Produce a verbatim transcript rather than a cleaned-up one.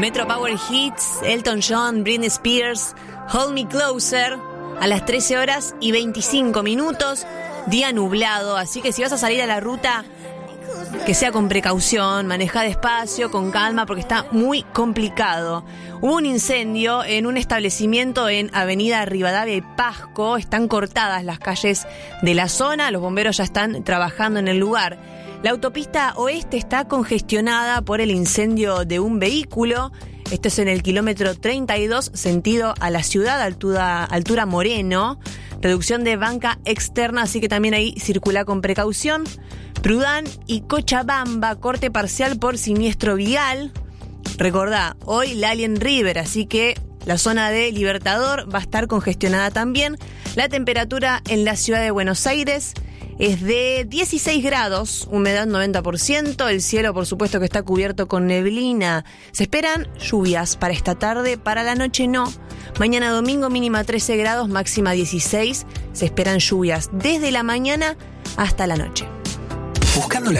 Metro Power Hits, Elton John, Britney Spears, Hold Me Closer, a las trece horas y veinticinco minutos, día nublado, así que si vas a salir a la ruta, que sea con precaución, maneja despacio, con calma, porque está muy complicado. Hubo un incendio en un establecimiento en Avenida Rivadavia y Pasco, están cortadas las calles de la zona, los bomberos ya están trabajando en el lugar. La autopista oeste está congestionada por el incendio de un vehículo. Esto es en el kilómetro treinta y dos, sentido a la ciudad, altura, altura Moreno. Reducción de banca externa, así que también ahí circula con precaución. Prudán y Cochabamba, corte parcial por siniestro vial. Recordá, hoy la Alien River, así que la zona de Libertador va a estar congestionada también. La temperatura en la ciudad de Buenos Aires es de dieciséis grados, humedad noventa por ciento, el cielo por supuesto que está cubierto con neblina. Se esperan lluvias para esta tarde, para la noche no. Mañana domingo mínima trece grados, máxima dieciséis. Se esperan lluvias desde la mañana hasta la noche. Buscando la